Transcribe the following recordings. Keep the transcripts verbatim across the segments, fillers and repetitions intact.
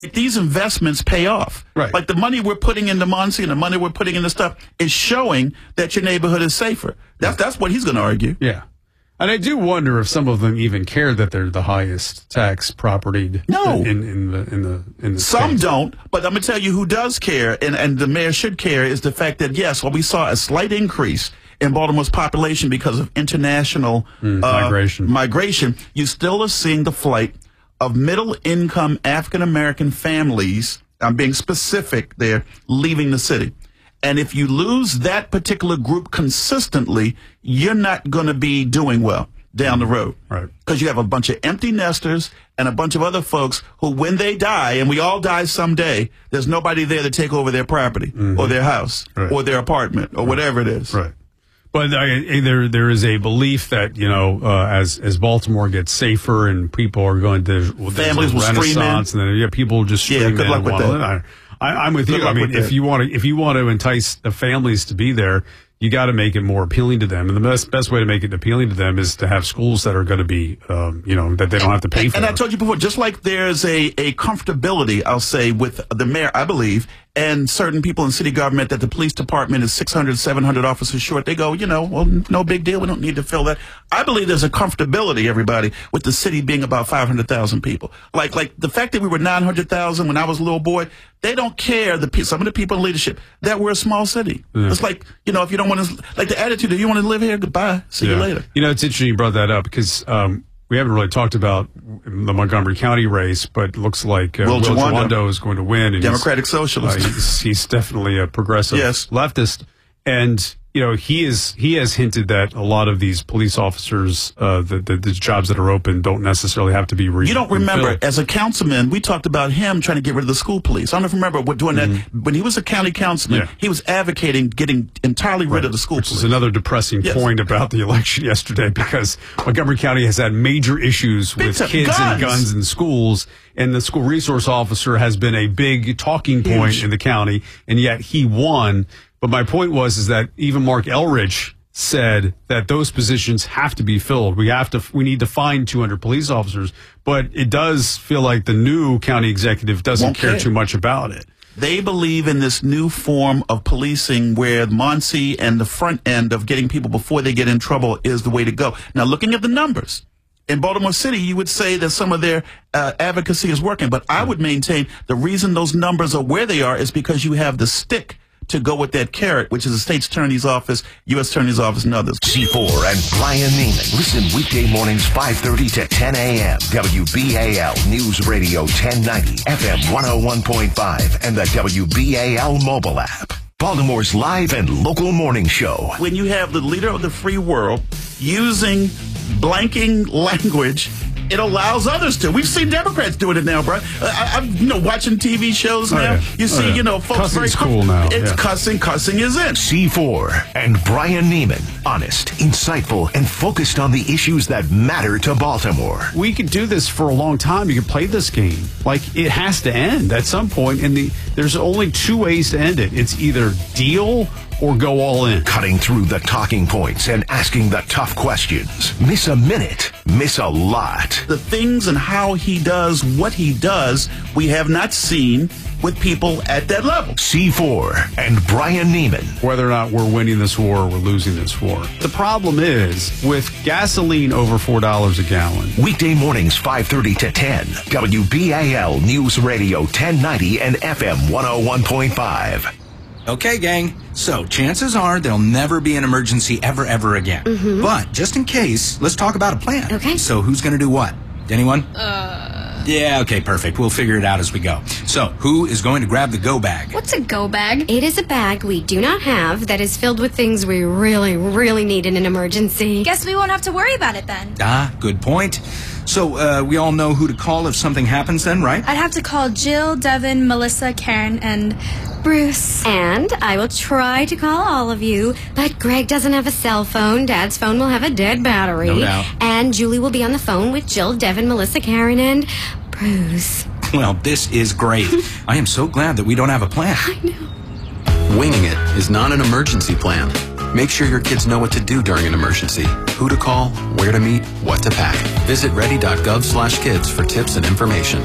these investments pay off. Right. Like the money we're putting into Muncie and the money we're putting into stuff is showing that your neighborhood is safer. That's that's what he's going to argue. Yeah. And I do wonder if some of them even care that they're the highest tax property no. in, in the in the in the Some state. don't, but I'm going to tell you who does care, and, and the mayor should care, is the fact that, yes, while we saw a slight increase in Baltimore's population because of international mm, uh, migration. migration, you still are seeing the flight of middle-income African-American families, I'm being specific there, leaving the city. And if you lose that particular group consistently, you're not going to be doing well down the road. Right. Because you have a bunch of empty nesters and a bunch of other folks who, when they die, and we all die someday, there's nobody there to take over their property mm-hmm. or their house right. or their apartment or right. whatever it is. Right. But I, there, there is a belief that, you know, uh, as as Baltimore gets safer and people are going to well, families will stream in, and then yeah, people will just stream yeah, good in luck with that. I, I, I'm with good you. I mean, if that. you want to, if you want to entice the families to be there, you got to make it more appealing to them. And the best best way to make it appealing to them is to have schools that are going to be, um, you know, that they don't have to pay for. And I told you before, just like there's a, a comfortability, I'll say, with the mayor, I believe, and certain people in city government that the police department is six hundred, seven hundred officers short. They go, you know, well, no big deal. We don't need to fill that. I believe there's a comfortability, everybody, with the city being about five hundred thousand people. Like, like the fact that we were nine hundred thousand when I was a little boy, they don't care, the some of the people in leadership, that we're a small city. Yeah. It's like, you know, if you don't want to, like the attitude, if you want to live here, goodbye. See yeah. you later. You know, it's interesting you brought that up because um, we haven't really talked about the Montgomery County race, but it looks like uh, Will, Will Jawando is going to win. And Democratic Socialist. Uh, he's, he's definitely a progressive yes. leftist. And, you know, he is he has hinted that a lot of these police officers, uh, the, the, the jobs that are open don't necessarily have to be re- You don't remember, refilled. as a councilman, we talked about him trying to get rid of the school police. I don't know if you remember what doing mm-hmm. that. When he was a county councilman, yeah. he was advocating getting entirely rid right. of the school Which police. Which is another depressing yes. point about the election yesterday because Montgomery County has had major issues big with time. kids guns. and guns in schools, and the school resource officer has been a big talking point Huge. in the county, and yet he won. But my point was is that even Mark Elridge said that those positions have to be filled. We have to. We need to find two hundred police officers. But it does feel like the new county executive doesn't Won't care, care too much about it. They believe in this new form of policing where Muncie and the front end of getting people before they get in trouble is the way to go. Now, looking at the numbers, in Baltimore City, you would say that some of their uh, advocacy is working. But I would maintain the reason those numbers are where they are is because you have the stick to go with that carrot, which is the state's attorney's office, U S attorney's office, and others. C four and Brian Neiman. Listen weekday mornings five thirty to ten a.m. W B A L News Radio ten ninety, F M one oh one point five, and the W B A L mobile app. Baltimore's live and local morning show. When you have the leader of the free world using blanking language, it allows others to. We've seen Democrats doing it now, bro. I, I'm, you know, watching T V shows now. Oh, yeah. You see, oh, yeah. you know, folks Cussing's very cool now. It's yeah. cussing. Cussing is in. C four and Brian Neiman. Honest, insightful, and focused on the issues that matter to Baltimore. We could do this for a long time. You could play this game. Like, it has to end at some point, and the there's only two ways to end it. It's either deal or go all in. Cutting through the talking points and asking the tough questions. Miss a minute, miss a lot. The things and how he does what he does, we have not seen with people at that level. C four and Brian Neiman. Whether or not we're winning this war or we're losing this war. The problem is, with gasoline over four dollars a gallon. Weekday mornings five thirty to ten. W B A L News Radio ten ninety and F M one oh one point five. Okay, gang. So, chances are there'll never be an emergency ever, ever again. Mm-hmm. But, just in case, let's talk about a plan. Okay. So, who's going to do what? Anyone? Uh... Yeah, okay, perfect. We'll figure it out as we go. So, who is going to grab the go bag? What's a go bag? It is a bag we do not have that is filled with things we really, really need in an emergency. Guess we won't have to worry about it then. Ah, good point. So, uh, we all know who to call if something happens then, right? I'd have to call Jill, Devin, Melissa, Karen, and Bruce. And I will try to call all of you, but Greg doesn't have a cell phone. Dad's phone will have a dead battery. No doubt. And Julie will be on the phone with Jill, Devin, Melissa, Karen, and Bruce. Well, this is great. I am so glad that we don't have a plan. I know. Winging it is not an emergency plan. Make sure your kids know what to do during an emergency, who to call, where to meet, what to pack. Visit ready dot gov slash kids for tips and information. A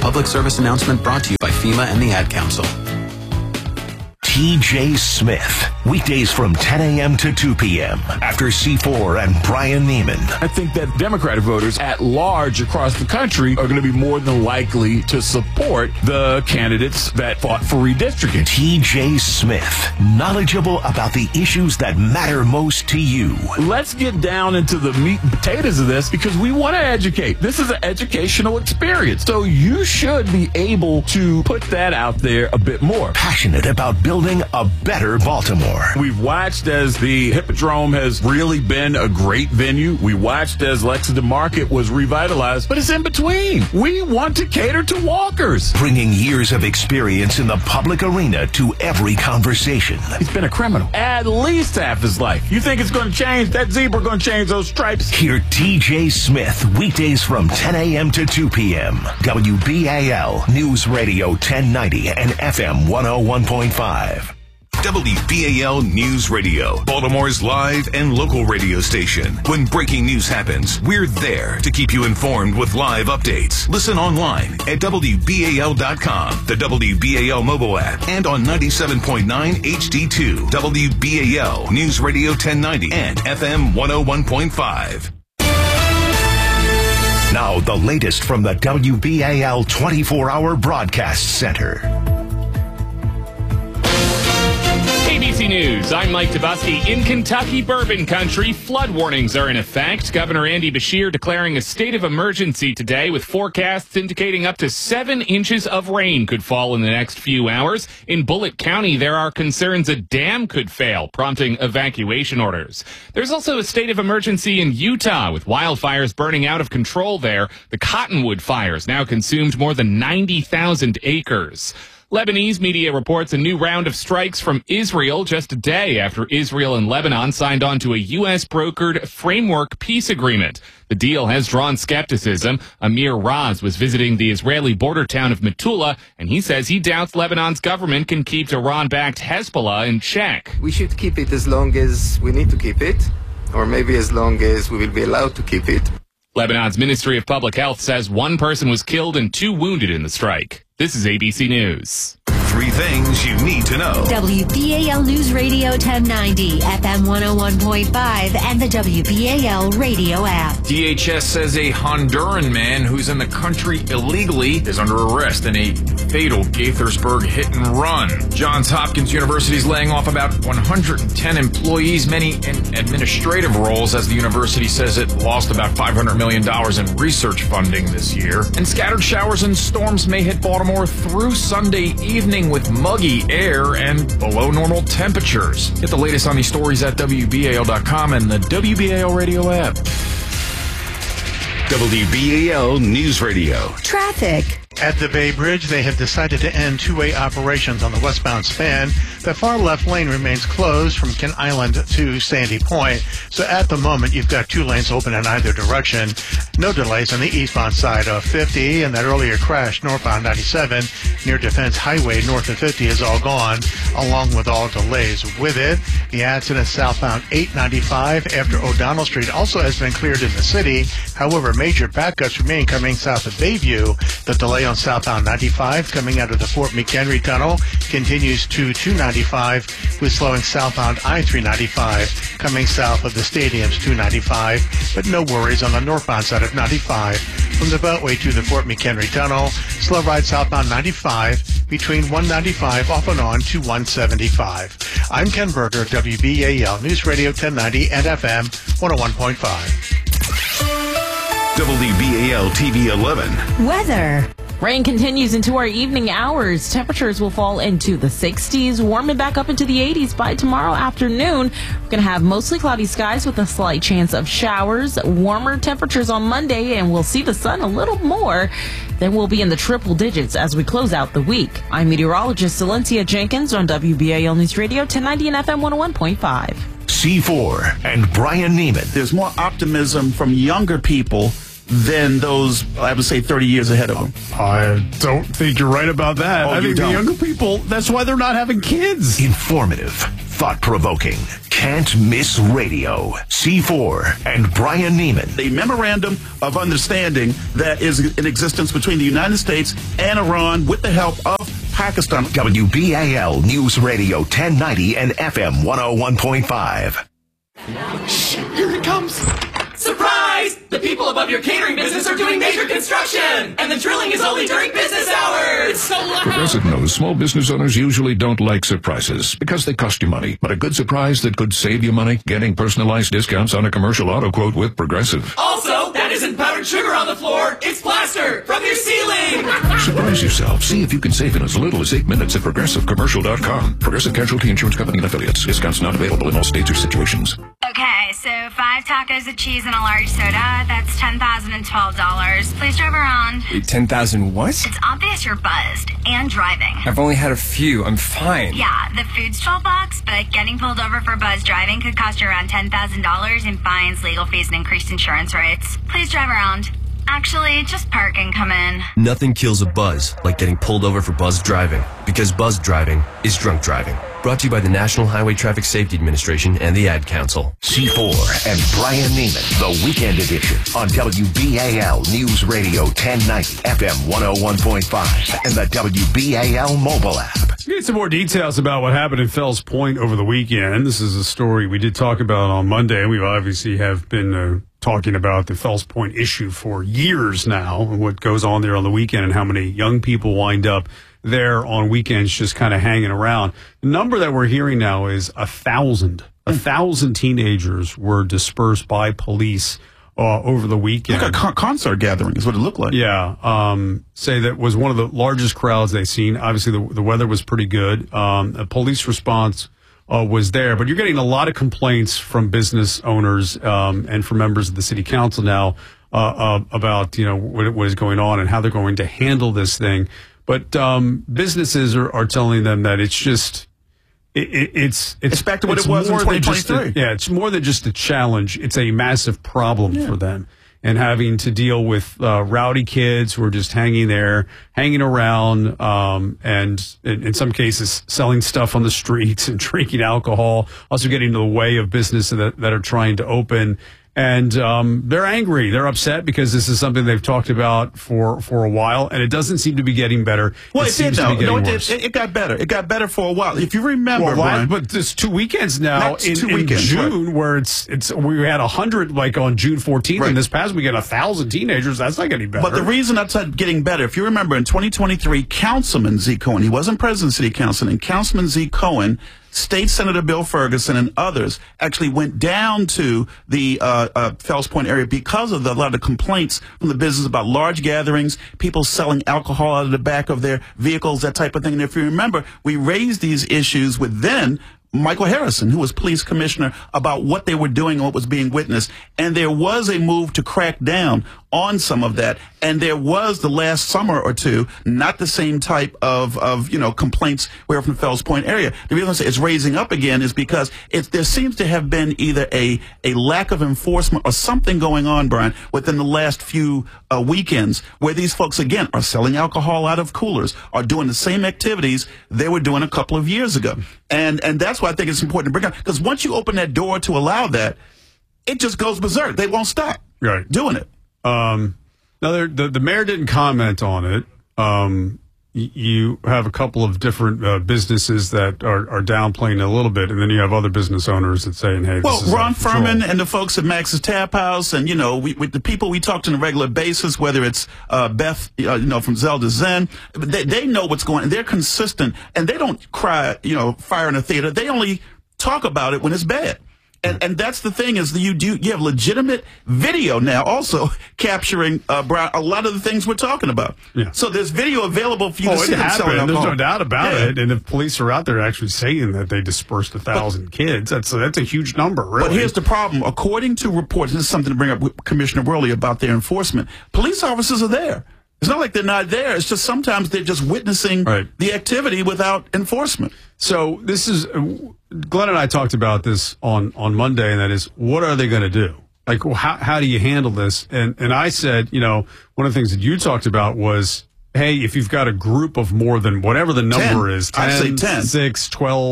public service announcement brought to you by FEMA and the Ad Council. T J Smith, weekdays from ten a.m. to two p.m. after C four and Brian Neiman. I think that Democratic voters at large across the country are going to be more than likely to support the candidates that fought for redistricting. T J Smith, knowledgeable about the issues that matter most to you. Let's get down into the meat and potatoes of this because we want to educate. This is an educational experience. So you should be able to put that out there a bit more. Passionate about building a better Baltimore. We've watched as the Hippodrome has really been a great venue. We watched as Lexington Market was revitalized, but it's in between. We want to cater to walkers. Bringing years of experience in the public arena to every conversation. He's been a criminal at least half his life. You think it's going to change? That zebra going to change those stripes? Hear T J Smith weekdays from ten a.m. to two p.m. W B A L News Radio ten ninety and F M one oh one point five. W B A L News Radio, Baltimore's live and local radio station. When breaking news happens, we're there to keep you informed with live updates. Listen online at W B A L dot com, the W B A L mobile app, and on ninety-seven point nine H D two, W B A L News Radio ten ninety and F M one oh one point five. Now, the latest from the W B A L twenty-four hour Broadcast Center. A B C News, I'm Mike Tabusky. In Kentucky Bourbon Country, flood warnings are in effect. Governor Andy Beshear declaring a state of emergency today with forecasts indicating up to seven inches of rain could fall in the next few hours. In Bullitt County, there are concerns a dam could fail, prompting evacuation orders. There's also a state of emergency in Utah with wildfires burning out of control there. The Cottonwood fires now consumed more than ninety thousand acres. Lebanese media reports a new round of strikes from Israel just a day after Israel and Lebanon signed on to a U S-brokered framework peace agreement. The deal has drawn skepticism. Amir Raz was visiting the Israeli border town of Metula, and he says he doubts Lebanon's government can keep Iran-backed Hezbollah in check. We should keep it as long as we need to keep it, or maybe as long as we will be allowed to keep it. Lebanon's Ministry of Public Health says one person was killed and two wounded in the strike. This is A B C News. Three things you need to know. W B A L News Radio ten ninety, F M one oh one point five, and the W B A L radio app. D H S says a Honduran man who's in the country illegally is under arrest in a fatal Gaithersburg hit and run. Johns Hopkins University is laying off about one hundred ten employees, many in administrative roles, as the university says it lost about five hundred million dollars in research funding this year. And scattered showers and storms may hit Baltimore through Sunday evening with muggy air and below normal temperatures. Get the latest on these stories at W B A L dot com and the W B A L radio app. W B A L News Radio. Traffic. At the Bay Bridge, they have decided to end two-way operations on the westbound span. The far left lane remains closed from Kent Island to Sandy Point. So at the moment, you've got two lanes open in either direction. No delays on the eastbound side of fifty, and that earlier crash northbound ninety-seven near Defense Highway north of fifty is all gone, along with all delays. With it, the accident southbound eight ninety-five after O'Donnell Street also has been cleared in the city. However, major backups remain coming south of Bayview. The delay on southbound ninety-five coming out of the Fort McHenry Tunnel continues to two ninety-five, with slowing southbound I three ninety-five coming south of the Stadium's two ninety-five, but no worries on the northbound side of ninety-five. From the Beltway to the Fort McHenry Tunnel, slow ride southbound ninety-five between one ninety-five off and on to one seventy-five. I'm Ken Berger, W B A L News Radio ten ninety and F M one oh one point five. W B A L T V eleven. Weather. Rain continues into our evening hours. Temperatures will fall into the sixties, warming back up into the eighties by tomorrow afternoon. We're going to have mostly cloudy skies with a slight chance of showers. Warmer temperatures on Monday, and we'll see the sun a little more. Then we'll be in the triple digits as we close out the week. I'm meteorologist Celencia Jenkins on W B A L News Radio ten ninety and F M one oh one point five. C four and Brian Neiman. There's more optimism from younger people than those, I would say, thirty years ahead of them. I don't think you're right about that. Oh, I you think don't. the younger people, that's why they're not having kids. Informative, thought-provoking, can't miss radio. C four and Brian Neiman. The memorandum of understanding that is in existence between the United States and Iran with the help of Pakistan. W B A L News Radio ten ninety and F M one oh one point five. Shh, here it comes. Surprise! The people above your catering business are doing major construction, and the drilling is only during business hours. It's so loud. Progressive knows small business owners usually don't like surprises because they cost you money. But a good surprise that could save you money, getting personalized discounts on a commercial auto quote with Progressive. Also, that isn't powdered sugar on the floor. It's plaster from your ceiling. Surprise yourself. See if you can save in as little as eight minutes at progressive commercial dot com. Progressive Casualty Insurance Company and affiliates. Discounts not available in all states or situations. Okay, so five tacos of cheese and a large soda. That's ten thousand twelve dollars. Please drive around. Wait, ten thousand what? It's obvious you're buzzed and driving. I've only had a few. I'm fine. Yeah, the food's twelve bucks, but getting pulled over for buzz driving could cost you around ten thousand dollars in fines, legal fees, and increased insurance rates. Please drive around. Actually, just park and come in. Nothing kills a buzz like getting pulled over for buzz driving, because buzz driving is drunk driving. Brought to you by the National Highway Traffic Safety Administration and the Ad Council. C four and Brian Neiman, the Weekend Edition on W B A L News Radio ten ninety, F M one oh one point five, and the W B A L mobile app. Let's get some more details about what happened in Fells Point over the weekend. This is a story we did talk about on Monday. We obviously have been uh, talking about the Fells Point issue for years now, and what goes on there on the weekend and how many young people wind up there on weekends just kind of hanging around. The number that we're hearing now is a thousand. A thousand teenagers were dispersed by police uh, over the weekend. Like a con- concert gathering is what it looked like. Yeah. Um, say that was one of the largest crowds they've seen. Obviously, the, the weather was pretty good. Um, a police response uh, was there. But you're getting a lot of complaints from business owners um, and from members of the city council now uh, uh, about, you know, what, what is going on and how they're going to handle this thing. But um, businesses are, are telling them that it's just it, it, it's, it's it's back to what it was in twenty twenty-three. Yeah, it's more than just a challenge; it's a massive problem yeah. for them, and having to deal with uh, rowdy kids who are just hanging there, hanging around, um, and in, in some cases selling stuff on the streets and drinking alcohol. Also, getting in the way of businesses that, that are trying to open. And um, they're angry. They're upset because this is something they've talked about for, for a while, and it doesn't seem to be getting better. Well, it, it seems did, to be no, getting no, it, worse. Did. It got better. It got better for a while. If you remember, well, Brian, but there's two weekends now in, two in weekends, June right. where it's it's we had a hundred like on June fourteenth, right. and this past weekend a thousand teenagers. That's not getting better. But the reason that's not getting better, if you remember, in twenty twenty-three, Councilman Z. Cohen, he wasn't president of City Council, and Councilman Z. Cohen, State Senator Bill Ferguson, and others actually went down to the uh, uh, Fells Point area because of the, a lot of complaints from the business about large gatherings, people selling alcohol out of the back of their vehicles, that type of thing. And if you remember, we raised these issues with then Michael Harrison, who was police commissioner, about what they were doing and what was being witnessed. And there was a move to crack down on some of that. And there was the last summer or two, not the same type of, of you know, complaints where from the Fells Point area. The reason I say it's raising up again is because it's, there seems to have been either a, a lack of enforcement or something going on, Brian, within the last few uh, weekends where these folks, again, are selling alcohol out of coolers, are doing the same activities they were doing a couple of years ago. And, and that's why I think it's important to bring up, because once you open that door to allow that, it just goes berserk. They won't stop right. doing it. Um, now, the, the mayor didn't comment on it. Um, y- you have a couple of different uh, businesses that are, are downplaying it a little bit, and then you have other business owners that saying, hey, well, this is Ron out of control. Furman and the folks at Max's Tap House, and, you know, we, with the people we talk to on a regular basis, whether it's uh, Beth, uh, you know, from Zelda Zen, they, they know what's going on. They're consistent, and they don't cry, you know, fire in a theater. They only talk about it when it's bad. And, and that's the thing is that you do you have legitimate video now also capturing uh, Brian, a lot of the things we're talking about. Yeah. So there's video available for you oh, to see it them selling happened. There's alcohol. no doubt about Yeah. it. And the police are out there actually saying that they dispersed a thousand but, kids. That's a, that's a huge number, really. But here's the problem. According to reports, this is something to bring up with Commissioner Worley about their enforcement. Police officers are there. It's not like they're not there. It's just sometimes they're just witnessing right. the activity without enforcement. So this is, Glenn and I talked about this on, on Monday, and that is, what are they going to do? Like, how, how do you handle this? And, and I said, you know, one of the things that you talked about was, hey, if you've got a group of more than whatever the number ten. is, I'd say ten. six, twelve,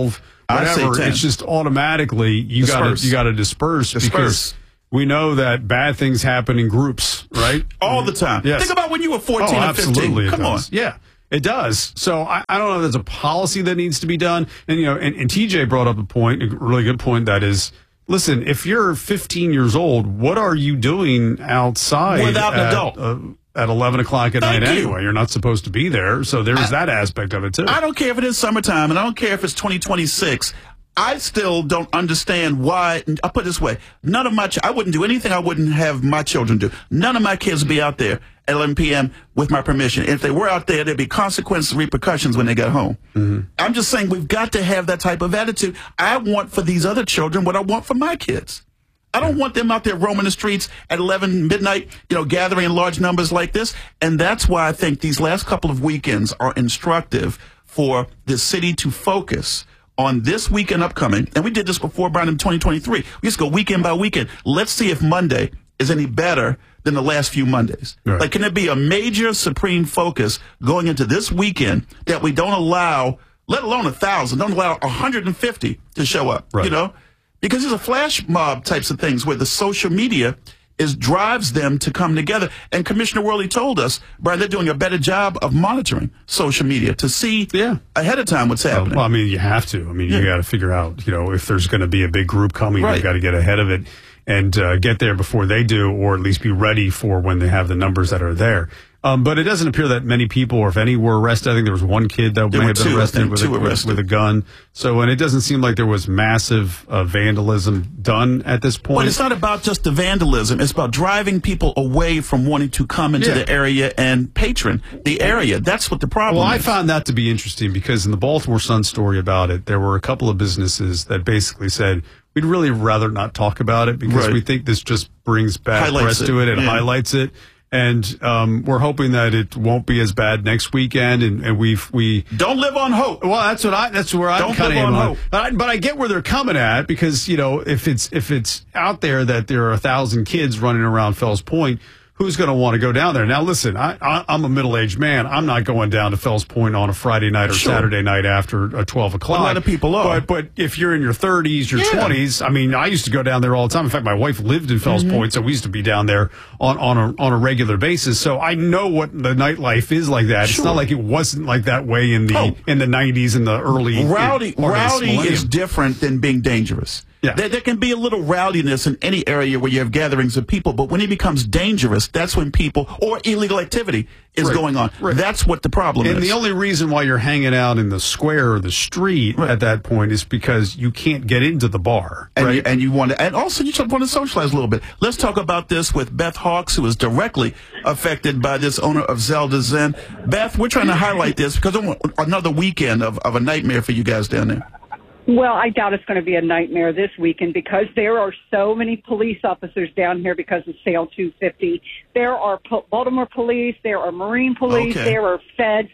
I say whatever. ten. It's just automatically you got Disperse. to you got to disperse, Disperse. because we know that bad things happen in groups, right? All the time. Yes. Think about when you were fourteen oh, or fifteen. absolutely, it Come on. does. Yeah. It does. So I, I don't know if there's a policy that needs to be done. And, you know, and, and T J brought up a point, a really good point, that is, listen, if you're fifteen years old, what are you doing outside Without an at, adult? Uh, at eleven o'clock at Thank night you. anyway? You're not supposed to be there. So there's I, that aspect of it, too. I don't care if it is summertime, and I don't care if it's twenty twenty-six. I still don't understand why. I'll put it this way. None of my, ch- I wouldn't do anything I wouldn't have my children do. None of my kids would be out there at eleven p.m. with my permission. If they were out there, there'd be consequences, repercussions when they got home. Mm-hmm. I'm just saying we've got to have that type of attitude. I want for these other children what I want for my kids. I don't want them out there roaming the streets at eleven midnight, you know, gathering in large numbers like this. And that's why I think these last couple of weekends are instructive for the city to focus on this weekend upcoming. And we did this before, Brian, in twenty twenty-three. We just go weekend by weekend. Let's see if Monday is any better than the last few Mondays. Right. Like, can there be a major supreme focus going into this weekend that we don't allow, let alone a thousand, don't allow one hundred fifty to show up, right. you know? Because there's a flash mob types of things where the social media is drives them to come together. And Commissioner Worley told us, Brian, they're doing a better job of monitoring social media to see yeah. ahead of time what's happening. Well, I mean, you have to. I mean, yeah. you got to figure out, you know, if there's going to be a big group coming, right. you've got to get ahead of it and uh, get there before they do, or at least be ready for when they have the numbers that are there. Um, but it doesn't appear that many people, or if any, were arrested. I think there was one kid that there may were have been two, arrested, with, two a, arrested with a gun. So, and it doesn't seem like there was massive uh, vandalism done at this point. But it's not about just the vandalism. It's about driving people away from wanting to come into Yeah. the area and patron the area. That's what the problem Well, I is. found that to be interesting because in the Baltimore Sun story about it, there were a couple of businesses that basically said, we'd really rather not talk about it because Right. we think this just brings bad Highlights press it. to it and Yeah. highlights it. And um, we're hoping that it won't be as bad next weekend. And, and we've we don't live on hope. Well, that's what I. That's where I'm Don't kind of live on on. hope. But I, but I get where they're coming at because you know if it's if it's out there that there are a thousand kids running around Fells Point, who's going to want to go down there? Now, listen, I, I, I'm a middle-aged man. I'm not going down to Fells Point on a Friday night or Sure. Saturday night after uh, twelve o'clock. A lot of people are. But, but if you're in your thirties, your Yeah. twenties, I mean, I used to go down there all the time. In fact, my wife lived in Fells Mhm. Point, so we used to be down there on, on, a, on a regular basis. So I know what the nightlife is like that. It's Sure. not like it wasn't like that way in the Oh. in the nineties and the early Rowdy, part of this rowdy millennium. is different than being dangerous. Yeah. There, there can be a little rowdiness in any area where you have gatherings of people, but when it becomes dangerous, that's when people, or illegal activity is Right. going on. Right. That's what the problem And is. the only reason why you're hanging out in the square or the street Right. at that point is because you can't get into the bar, and, right? you, and you want to, and also you just want to socialize a little bit. Let's talk about this with Beth Hawks, who is directly affected by this owner of Zelda Zen. Beth, we're trying to highlight this because I want another weekend of, of a nightmare for you guys down there. Well, I doubt it's going to be a nightmare this weekend because there are so many police officers down here because of Sale two fifty. There are po- Baltimore police, there are Marine police, Okay. there are feds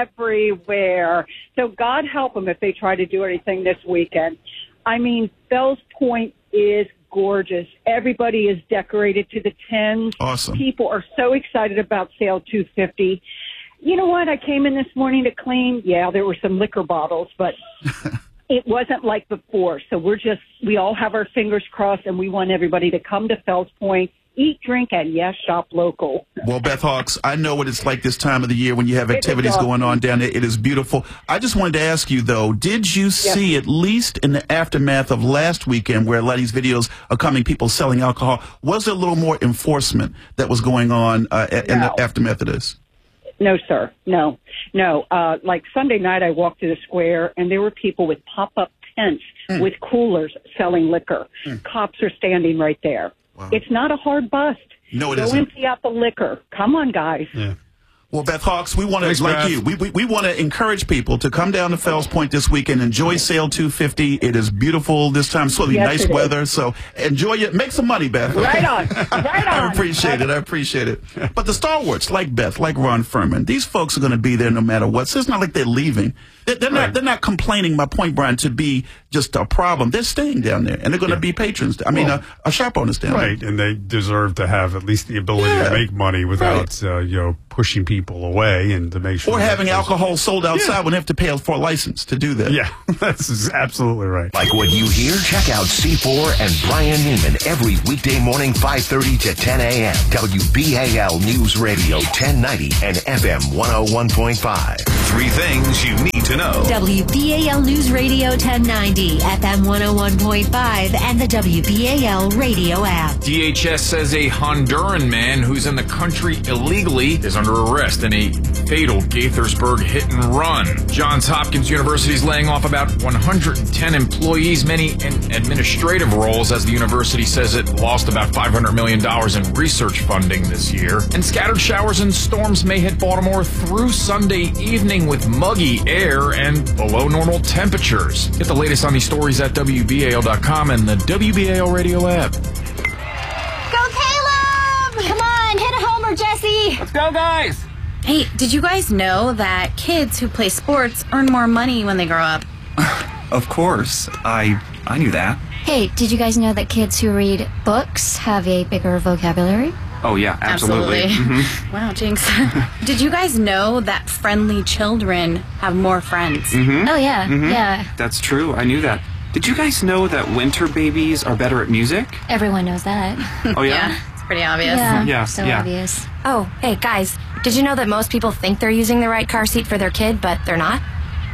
everywhere. So God help them if they try to do anything this weekend. I mean, Fells Point is gorgeous. Everybody is decorated to the tens. Awesome. People are so excited about Sale two fifty. You know what? I came in this morning to clean. Yeah, there were some liquor bottles, but it wasn't like before. So we're just, we all have our fingers crossed, and we want everybody to come to Fells Point, eat, drink, and yes, shop local. Well, Beth Hawks, I know what it's like this time of the year when you have It is activities awesome. going on down there. It is beautiful. I just wanted to ask you, though, did you see, at least in the aftermath of last weekend, where a lot of these videos are coming, people selling alcohol, was there a little more enforcement that was going on uh, in No. the aftermath of this? No, sir. No, no. Uh, like Sunday night, I walked to the square, and there were people with pop-up tents Mm. with coolers selling liquor. Mm. Cops are standing right there. Wow. It's not a hard bust. No, it Go isn't. empty out the liquor. Come on, guys. Yeah. Well, Beth Hawks, we want Thanks, to, like Beth. you, we, we, we want to encourage people to come down to Fells Point this weekend, enjoy Sale two fifty. It is beautiful this time. It's supposed to be Yes, nice it is. weather, so enjoy it. Make some money, Beth. Right on. Right on. I appreciate it. I appreciate it. But the stalwarts, like Beth, like Ron Furman, these folks are going to be there no matter what. So it's not like they're leaving. They're, they're not. They're not complaining. My point, Brian, to be just a problem. They're staying down there, and they're going to be patrons. I mean, Well, uh, a shop owners down there. Right, and they deserve to have at least the ability Yeah. to make money without, uh, you know, pushing people away and to make sure. Or having that alcohol sold outside Yeah. when they have to pay for a license to do that. Yeah, that's absolutely right. Like what you hear? Check out C four and Brian Newman every weekday morning, five thirty to ten a.m. W B A L News Radio ten ninety and F M one oh one point five. Three things you need to know. W B A L News Radio ten ninety, F M one oh one point five, and the W B A L radio app. D H S says a Honduran man who's in the country illegally is under arrest in a fatal Gaithersburg hit and run. Johns Hopkins University is laying off about one hundred ten employees, many in administrative roles, as the university says it lost about five hundred million dollars in research funding this year. And scattered showers and storms may hit Baltimore through Sunday evening with muggy air and below normal temperatures. Get the latest on these stories at W B A L dot com and the W B A L radio app. Go Caleb! Come on, hit a homer, Jesse! Let's go, guys! Hey, did you guys know that kids who play sports earn more money when they grow up? Of course. I I knew that. Hey, did you guys know that kids who read books have a bigger vocabulary? Oh, yeah, absolutely. Absolutely. Mhm. Wow, Jinx. Did you guys know that friendly children have more friends? Mhm. Oh, yeah, Mhm. yeah. That's true. I knew that. Did you guys know that winter babies are better at music? Everyone knows that. Oh, yeah? It's pretty obvious. Yeah, Yeah, so yeah. obvious. Oh, hey, guys, did you know that most people think they're using the right car seat for their kid, but they're not?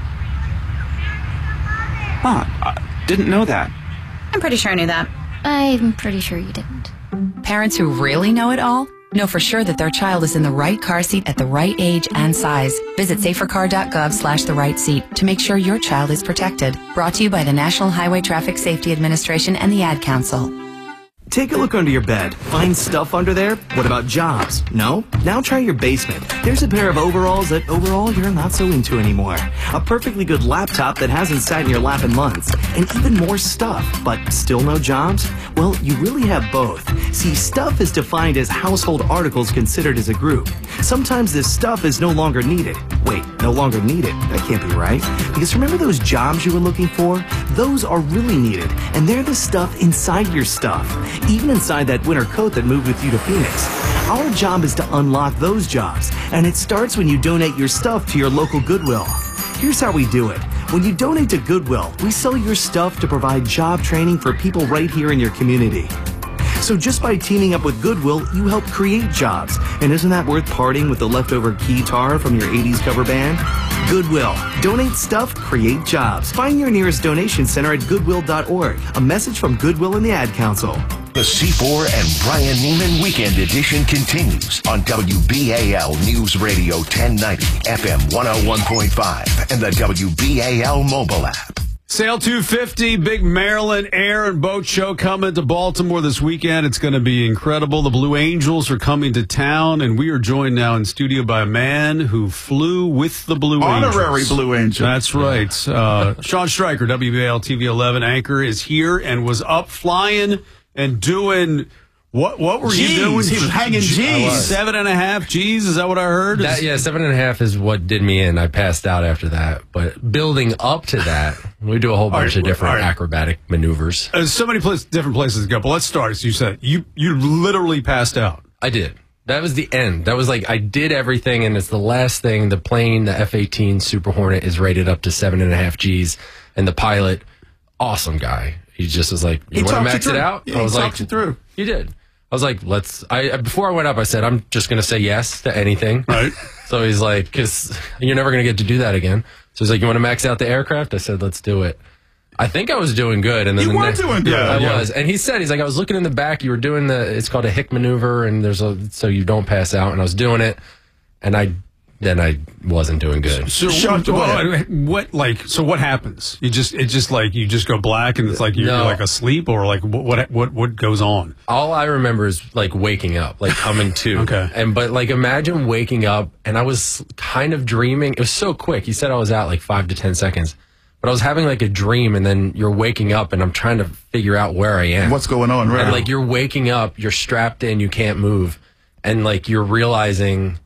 Huh. I didn't know that. I'm pretty sure I knew that. I'm pretty sure you didn't. Parents who really know it all know for sure that their child is in the right car seat at the right age and size. Visit safercar.gov slash the right seat to make sure your child is protected. Brought to you by the National Highway Traffic Safety Administration and the Ad Council. Take a look under your bed. Find stuff under there? What about jobs? No? Now try your basement. There's a pair of overalls that overall you're not so into anymore. A perfectly good laptop that hasn't sat in your lap in months. And even more stuff, but still no jobs? Well, you really have both. See, stuff is defined as household articles considered as a group. Sometimes this stuff is no longer needed. Wait, no longer needed? That can't be right. Because remember those jobs you were looking for? Those are really needed. And they're the stuff inside your stuff. Even inside that winter coat that moved with you to Phoenix. Our job is to unlock those jobs, and it starts when you donate your stuff to your local Goodwill. Here's how we do it. When you donate to Goodwill, we sell your stuff to provide job training for people right here in your community. So just by teaming up with Goodwill, you help create jobs. And isn't that worth parting with the leftover guitar from your eighties cover band? Goodwill. Donate stuff, create jobs. Find your nearest donation center at goodwill dot org. A message from Goodwill and the Ad Council. The C four and Brian Neiman Weekend Edition continues on W B A L News Radio ten ninety, F M one oh one point five, and the W B A L mobile app. Sail two fifty, big Maryland air and boat show coming to Baltimore this weekend. It's going to be incredible. The Blue Angels are coming to town, and we are joined now in studio by a man who flew with the Blue Angels. Honorary Blue Angel. That's right. Uh, Sean Stryker, W B A L T V eleven anchor, is here and was up flying and doing... What what were G's. you doing? He was hanging G's. Seven and a half G's? Is that what I heard? That, yeah, seven and a half is what did me in. I passed out after that. But building up to that, we do a whole bunch right, of different right. acrobatic maneuvers. There's so many place, different places to go. But let's start. As you said, you you literally passed out. I did. That was the end. That was like, I did everything, and it's the last thing. The plane, the F eighteen Super Hornet, is rated up to seven and a half G's. And the pilot, awesome guy. He just was like, you want to max it out? Yeah, I was he like, talked you through. You did. I was like, let's, I, before I went up, I said, I'm just going to say yes to anything. Right. So he's like, because you're never going to get to do that again. So he's like, you want to max out the aircraft? I said, let's do it. I think I was doing good. And then You the were next, doing good. I Yeah. was. And he said, he's like, I was looking in the back. You were doing the, it's called a Hick maneuver. And there's a, so you don't pass out. And I was doing it. And I, then I wasn't doing good. So Sean, go what, what like so what happens? You just it's just like you just go black and it's like you're No. like asleep, or like what what what, what goes on? All I remember is like waking up, like coming to. Okay. And but like imagine waking up and I was kind of dreaming. It was so quick. He said I was out like five to ten seconds. But I was having like a dream, and then you're waking up and I'm trying to figure out where I am. What's going on, right? And like you're waking up, you're strapped in, you can't move. And like you're realizing,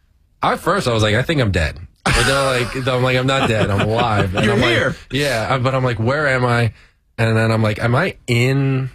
at first I was like, I think I'm dead. But then like, I'm like, I'm not dead, I'm alive. And You're I'm here. Like, yeah, but I'm like, where am I? And then I'm like, am I in a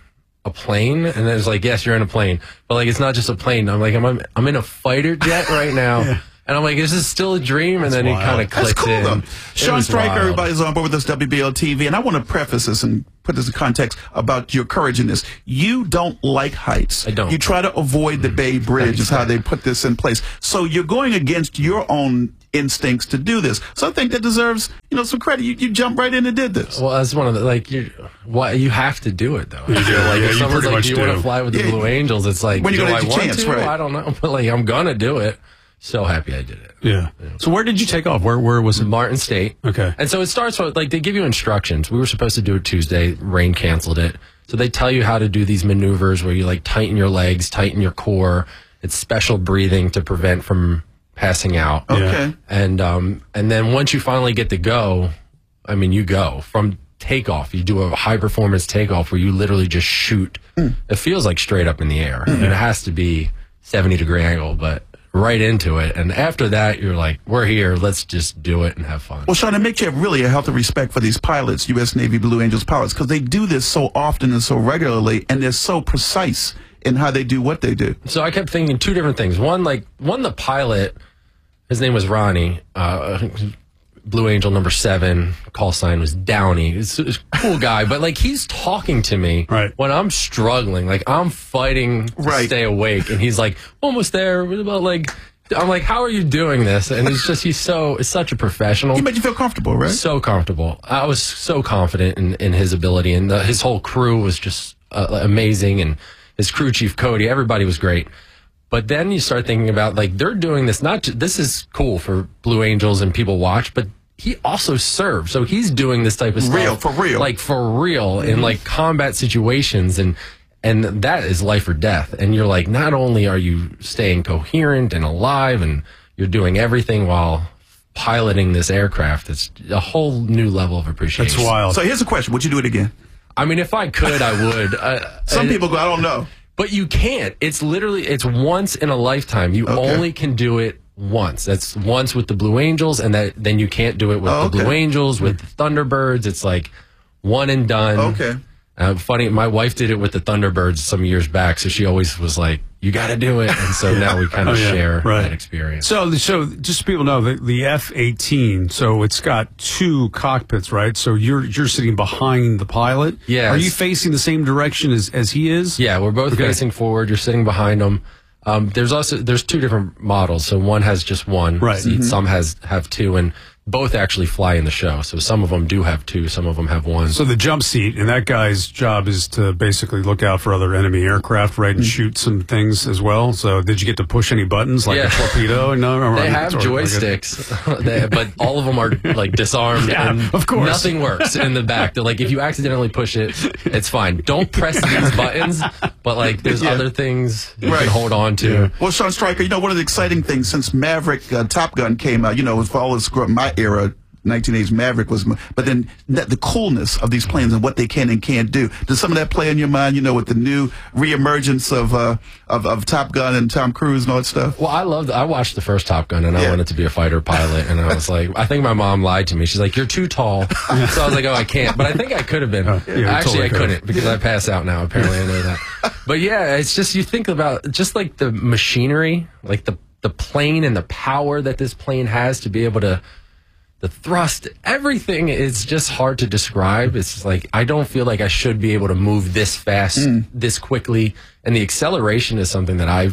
a plane? And it's like, yes, you're in a plane. But like, it's not just a plane. I'm like, I'm, I'm in a fighter jet right now. yeah. And I'm like, is this still a dream? And That's then he wild. kind of clicks That's cool, in. though. It Sean was Stryker, wild. everybody's on board with this W B L T V, and I want to preface this and put this in context about your courage in this. You don't like heights. I don't. You try to avoid the Bay Bridge is how they put this in place. So you're going against your own instincts to do this. So I think that deserves, you know, some credit. You, you jumped right in and did this. Well, that's one of the, like, you what you have to do it, though. You I do. feel like Yeah, if you someone's pretty like, much do you do. want to fly with the Yeah. Blue Angels? It's like, When you do gonna I get your want chance, to? right. I don't know. But like, I'm going to do it. So happy I did it. Yeah. So where did you take off? Where where was it? Martin State. Okay. And so it starts with, like, they give you instructions. We were supposed to do it Tuesday. Rain canceled it. So they tell you how to do these maneuvers where you, like, tighten your legs, tighten your core. It's special breathing to prevent from passing out. Okay. And, um, and then once you finally get to go, I mean, you go. From takeoff, you do a high-performance takeoff where you literally just shoot. Mm. It feels like straight up in the air. And it has to be seventy-degree angle, but right into it. And after that, you're like, we're here. Let's just do it and have fun. Well, Sean, it makes you have really a healthy respect for these pilots, U S Navy Blue Angels pilots, because they do this so often and so regularly, and they're so precise in how they do what they do. So I kept thinking two different things. One, like, one, the pilot, his name was Ronnie, uh, Blue Angel number seven, call sign was Downey. He's a cool guy, but like, he's talking to me right. when I'm struggling, like I'm fighting to right. stay awake, and he's like, almost there. What about, like, I'm like, how are you doing this? And it's just, he's so, it's such a professional. He made you feel comfortable, right? So comfortable. I was so confident in, in his ability, and the, his whole crew was just uh, amazing, and his crew chief Cody, everybody was great. But then you start thinking about, like, they're doing this, not just, this is cool for Blue Angels and people watch, but he also serves. So he's doing this type of stuff. Real, for real. Like, for real, Mm-hmm. in, like, combat situations. And, and that is life or death. And you're like, not only are you staying coherent and alive, and you're doing everything while piloting this aircraft, it's a whole new level of appreciation. That's wild. So here's a question. Would you do it again? I mean, if I could, I would. Uh, Some people go, I don't know. But you can't. It's literally, it's once in a lifetime. You Okay. only can do it once. That's once with the Blue Angels, and that then you can't do it with Oh, the okay. Blue Angels, with the Thunderbirds. It's like one and done. Okay. Uh, funny, my wife did it with the Thunderbirds some years back, so she always was like, you got to do it. And so now we kind of Oh, yeah. share Right. that experience. So, so just so people know, the, the F eighteen, so it's got two cockpits, right? So you're you're sitting behind the pilot. Yeah. Are you facing the same direction as, as he is? Yeah, we're both Okay. facing forward. You're sitting behind them. Um, there's also there's two different models. So one has just one Right. seat. Mhm. Some has have two, and both actually fly in the show. So some of them do have two. Some of them have one. So the jump seat, and that guy's job is to basically look out for other enemy aircraft, right, and shoot some things as well. So did you get to push any buttons like Yeah. a torpedo? No, no, They no, have or like a- joysticks, they, but all of them are like disarmed, Yeah, and of course. nothing works in the back. They're like, if you accidentally push it, it's fine. Don't press these buttons, but like, there's Yeah. other things you Right. can hold on to. Well, Sean Stryker, you know, one of the exciting things since Maverick uh, Top Gun came out, you know, for all this growing up, my era, nineteen eighties Maverick was, but then that, the coolness of these planes and what they can and can't do. Does some of that play in your mind, you know, with the new reemergence of, uh, of, of Top Gun and Tom Cruise and all that stuff? Well, I loved. I watched the first Top Gun, and I Yeah. wanted to be a fighter pilot. And I was like, I think my mom lied to me. She's like, "You're too tall." So I was like, "Oh, I can't." But I think I could have been. yeah, you Actually, totally I could have. couldn't because I pass out now. Apparently, I know that. But yeah, it's just, you think about just like the machinery, like the the plane and the power that this plane has to be able to. The thrust, everything is just hard to describe. It's just like, I don't feel like I should be able to move this fast, this quickly. And the acceleration is something that I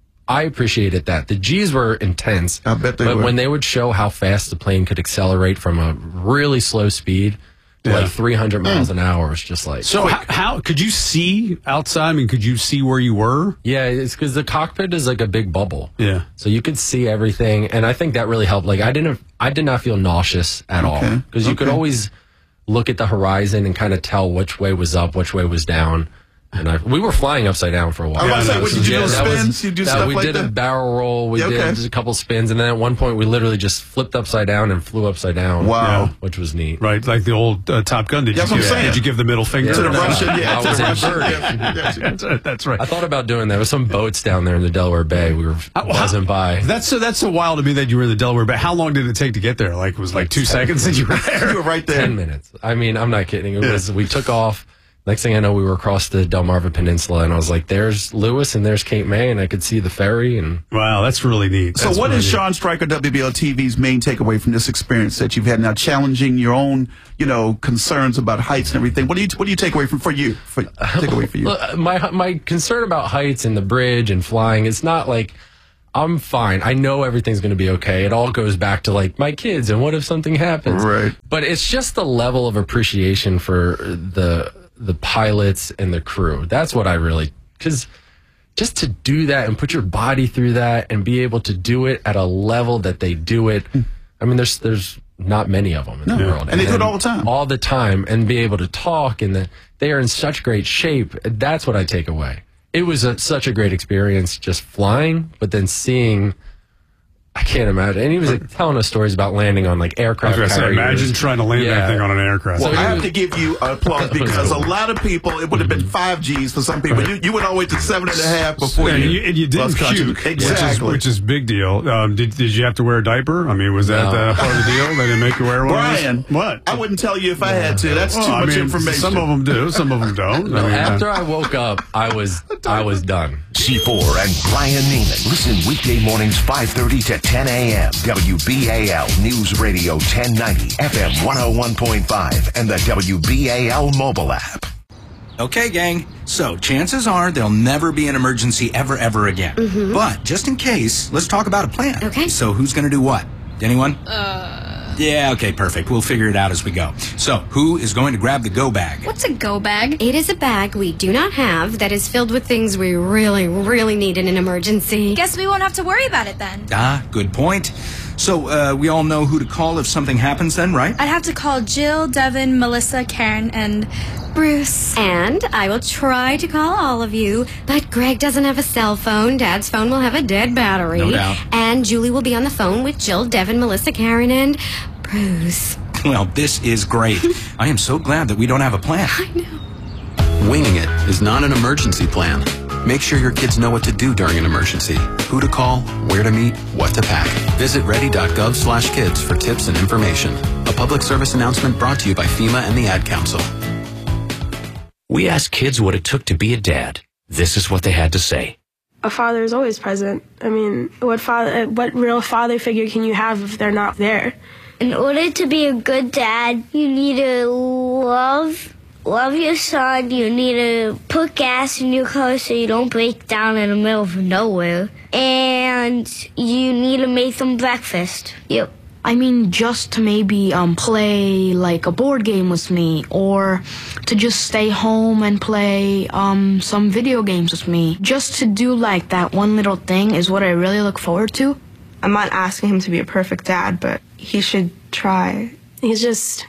I appreciated that. The G's were intense. I bet they but were. when they would show how fast the plane could accelerate from a really slow speed to Yeah. like three hundred miles an hour, it's just like, So how, how could you see outside? I mean, could you see where you were? yeah, it's because the cockpit is like a big bubble. Yeah. So you could see everything, and I think that really helped. Like, I didn't, I did not feel nauseous at all, Okay. because you could Okay. always look at the horizon and kind of tell which way was up, which way was down. And I, we were flying upside down for a while. I was about to say, Yeah, what, did you do that was- spins? You do that stuff we like did a that? barrel roll. We Yeah, okay. did a couple spins, and then at one point we literally just flipped upside down and flew upside down. Wow. Yeah, which was neat. Right, like the old uh, Top Gun. Did That's you what give, I'm saying. Did you give the middle finger Yeah, To the no, Russian, yeah, I to was the Russian. inverted. Yeah, yeah. that's, right, that's right. I thought about doing that. There was some boats down there in the Delaware Bay. We were buzzing by. That's so. That's so wild to me that you were in the Delaware Bay. How long did it take to get there? Like it was like two seconds that you were there. You were right there. Ten minutes. I mean, I'm not kidding. It was. We took off. Next thing I know, we were across the Delmarva Peninsula, and I was like, there's Lewis and there's Cape May, and I could see the ferry. And wow, that's really neat. So That's what really is neat. Sean Stryker, W B L T V's main takeaway from this experience that you've had now, challenging your own, you know, concerns about heights and everything? What do you what do you take away from for you? For, take away for you? Look, my my concern about heights and the bridge and flying, it's not like I'm fine. I know everything's going to be okay. It all goes back to like my kids and what if something happens? Right. But it's just the level of appreciation for the the pilots and the crew. That's what I really, because just to do that and put your body through that and be able to do it at a level that they do it. I mean, there's there's not many of them in No. the world, And they do it all the time. all the time, and be able to talk, and the, they are in such great shape. That's what I take away. It was a, such a great experience just flying, but then seeing, I can't imagine. And he was like, telling us stories about landing on like aircraft I was gonna say, carriers. imagine trying to land that thing on an aircraft. Well, So I he have was- to give you applause because a lot of people, it would have been five G's for some people. You, you went all the way to seven and a half before and you, you, and you didn't lost consciousness. puke, Exactly. which is, which is big deal. Um, did, did you have to wear a diaper? I mean, was that No. uh, part of the deal? They didn't make you wear one? Brian, what? I wouldn't tell you if I had to. That's Well, too I much mean, information. Some of them do, some of them don't. I mean, After uh, I woke up, I was I was done. C four and Brian Neiman. Listen weekday mornings five thirty to ten a.m. W B A L News Radio ten ninety, F M one oh one point five, and the W B A L mobile app. Okay, gang. So chances are there'll never be an emergency ever, ever again. Mhm. But just in case, let's talk about a plan. Okay. So who's going to do what? Anyone? Uh. Yeah, okay, perfect. We'll figure it out as we go. So who is going to grab the go bag? What's a go bag? It is a bag we do not have that is filled with things we really, really need in an emergency. Guess we won't have to worry about it then. Ah, good point. So uh, we all know who to call if something happens then, right? I'd have to call Jill, Devin, Melissa, Karen, and Bruce. And I will try to call all of you, but Greg doesn't have a cell phone. Dad's phone will have a dead battery. No doubt. And Julie will be on the phone with Jill, Devin, Melissa, Karen, and Bruce. Well, this is great. I am so glad that we don't have a plan. Winging it is not an emergency plan. Make sure your kids know what to do during an emergency, who to call, where to meet, what to pack. Visit ready.gov slash kids for tips and information. A public service announcement brought to you by FEMA and the Ad Council. We asked kids what it took to be a dad. This is what they had to say. A father is always present. I mean, what father, what real father figure can you have if they're not there? In order to be a good dad, you need to love love your son. You need to put gas in your car so you don't break down in the middle of nowhere. And you need to make them breakfast. Yep. I mean, just to maybe um, play like a board game with me, or to just stay home and play um, some video games with me. Just to do like that one little thing is what I really look forward to. I'm not asking him to be a perfect dad, but he should try. He's just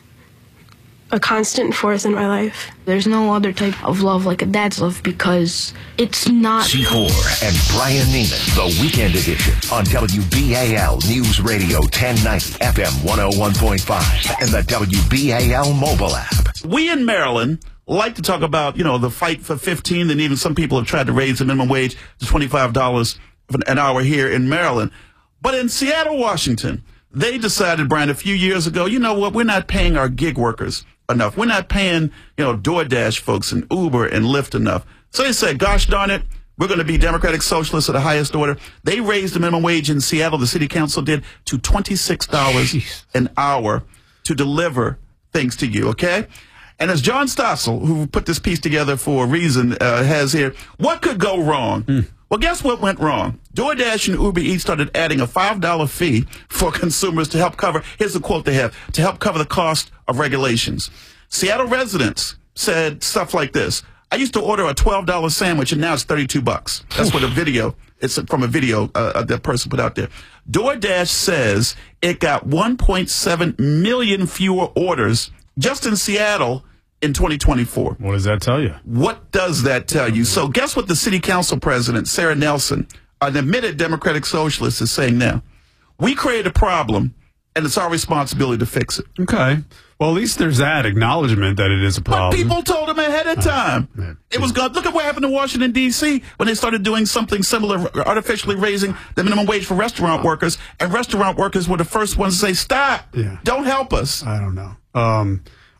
a constant force in my life. There's no other type of love like a dad's love because it's not. C four and Brian Neiman, the weekend edition on W B A L News Radio ten ninety, F M one oh one point five, and the W B A L mobile app. We in Maryland like to talk about, you know, the fight for fifteen, and even some people have tried to raise the minimum wage to twenty-five dollars an hour here in Maryland. But in Seattle, Washington, they decided, Brian, a few years ago, you know what, we're not paying our gig workers enough. We're not paying, you know, DoorDash folks and Uber and Lyft enough. So they said, gosh darn it, we're going to be Democratic Socialists of the highest order. They raised the minimum wage in Seattle, the city council did, to twenty-six dollars an hour to deliver things to you, okay? And as John Stossel, who put this piece together for a reason, uh, has here, what could go wrong? Mm. Well, guess what went wrong? DoorDash and Uber Eats started adding a five dollar fee for consumers to help cover, here's the quote they have, to help cover the cost of regulations. Seattle residents said stuff like this. I used to order a twelve dollar sandwich and now it's thirty-two bucks. That's what a video, it's from a video uh, that person put out there. DoorDash says it got one point seven million fewer orders just in Seattle in twenty twenty-four. What does that tell you? What does that tell you? So guess what the city council president, Sarah Nelson, an admitted Democratic Socialist, is saying now? We created a problem, and it's our responsibility to fix it. Okay. Well, at least there's that acknowledgement that it is a problem. But people told them ahead of time. Uh, it was good. Look at what happened in Washington, D C when they started doing something similar, artificially raising the minimum wage for restaurant workers, and restaurant workers were the first ones to say, stop, yeah. don't help us. I don't know. Um,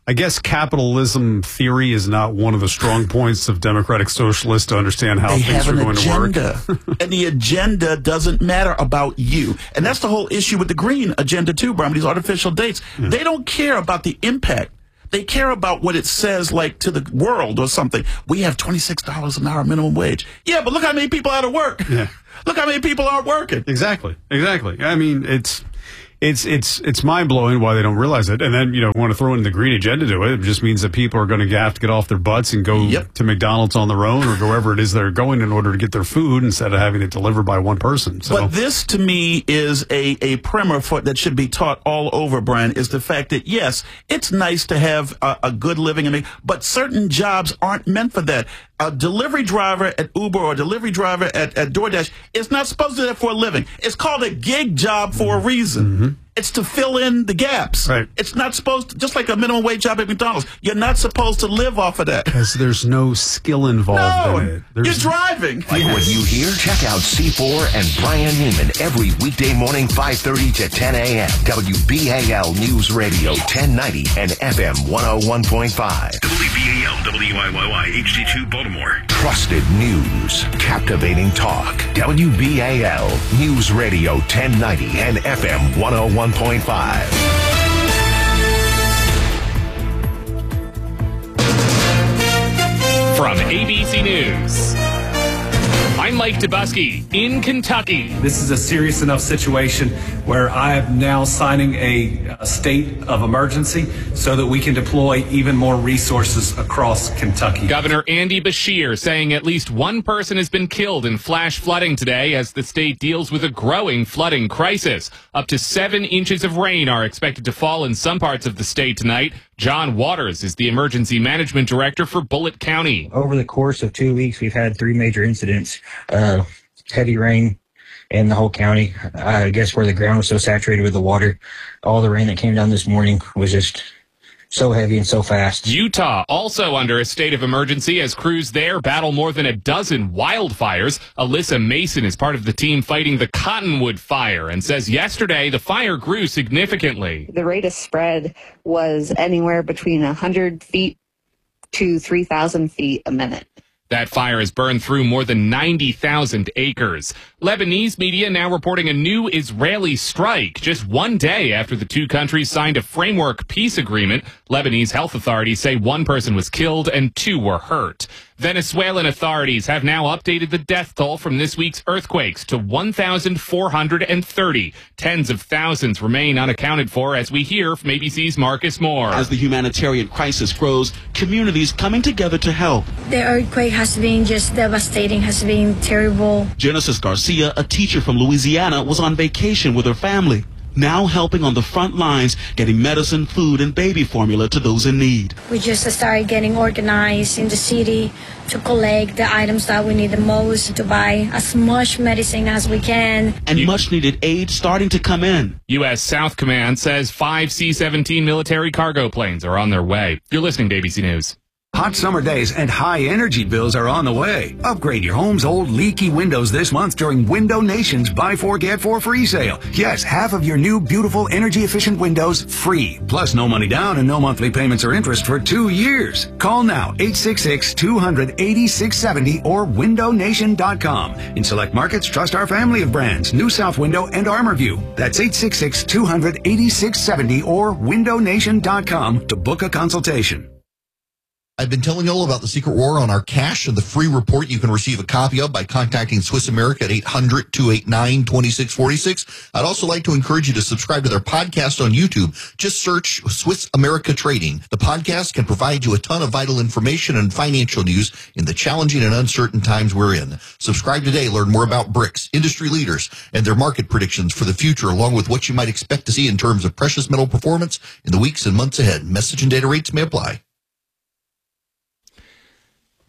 I guess capitalism theory is not one of the strong points of democratic socialists to understand how they things have are an going agenda, to work. and the agenda doesn't matter about you. And that's the whole issue with the green agenda too, Brian, these artificial dates. Yeah. They don't care about the impact. They care about what it says, like, to the world or something. We have twenty-six dollars an hour minimum wage. Yeah, but look how many people are out of work. Yeah. Look how many people aren't working. Exactly. Exactly. I mean, it's... It's it's it's mind blowing why they don't realize it, and then you know want to throw in the green agenda to it. It just means that people are going to have to get off their butts and go yep. to McDonald's on their own or wherever it is they're going in order to get their food instead of having it delivered by one person. So, but this to me is a a primer for that should be taught all over, Brian. Is the fact that yes, it's nice to have a, a good living, and but certain jobs aren't meant for that. A delivery driver at Uber or a delivery driver at, at DoorDash is not supposed to do that for a living. It's called a gig job for a reason. Mm-hmm. It's to fill in the gaps. Right. It's not supposed to, just like a minimum wage job at McDonald's, you're not supposed to live off of that. Because there's no skill involved no, in it. There's, you're driving. Like what you hear? Check out C four and Brian Neiman every weekday morning, five thirty to ten a.m. W B A L News Radio, ten ninety and F M one oh one point five. W B A L, W I Y Y, H D two, Baltimore. Trusted news, captivating talk. W B A L News Radio, ten ninety and F M one oh one point five. From A B C News, I'm Mike Dubusky in Kentucky. This is a serious enough situation where I am now signing a, a state of emergency so that we can deploy even more resources across Kentucky. Governor Andy Beshear saying at least one person has been killed in flash flooding today as the state deals with a growing flooding crisis. Up to seven inches of rain are expected to fall in some parts of the state tonight. John Waters is the emergency management director for Bullitt County. Over the course of two weeks, we've had three major incidents. Uh, heavy rain in the whole county. I guess where the ground was so saturated with the water, all the rain that came down this morning was just so heavy and so fast. Utah also under a state of emergency as crews there battle more than a dozen wildfires. Alyssa Mason is part of the team fighting the Cottonwood fire and says yesterday the fire grew significantly. The rate of spread was anywhere between one hundred feet to three thousand feet a minute. That fire has burned through more than ninety thousand acres. Lebanese media now reporting a new Israeli strike just one day after the two countries signed a framework peace agreement. Lebanese health authorities say one person was killed and two were hurt. Venezuelan authorities have now updated the death toll from this week's earthquakes to one thousand four hundred thirty. Tens of thousands remain unaccounted for, as we hear from A B C's Marcus Moore. As the humanitarian crisis grows, communities coming together to help. The earthquake has been just devastating, has been terrible. Genesis Garcia, a teacher from Louisiana, was on vacation with her family, now helping on the front lines, getting medicine, food, and baby formula to those in need. We just started getting organized in the city to collect the items that we need the most, to buy as much medicine as we can. And much needed aid starting to come in. U S South Command says five C seventeen military cargo planes are on their way. You're listening to A B C News. Hot summer days and high energy bills are on the way. Upgrade your home's old leaky windows this month during Window Nation's Buy Four Get Four free sale. Yes, half of your new beautiful energy efficient windows free. Plus no money down and no monthly payments or interest for two years. Call now eight six six, two hundred, eighty-six seventy or window nation dot com. In select markets, trust our family of brands, New South Window and Armorview. That's eight six six, two hundred, eighty-six seventy or window nation dot com to book a consultation. I've been telling you all about the secret war on our cash and the free report you can receive a copy of by contacting Swiss America at eight hundred, two eight nine, two six four six. I'd also like to encourage you to subscribe to their podcast on YouTube. Just search Swiss America Trading. The podcast can provide you a ton of vital information and financial news in the challenging and uncertain times we're in. Subscribe today. Learn more about BRICS, industry leaders, and their market predictions for the future, along with what you might expect to see in terms of precious metal performance in the weeks and months ahead. Message and data rates may apply.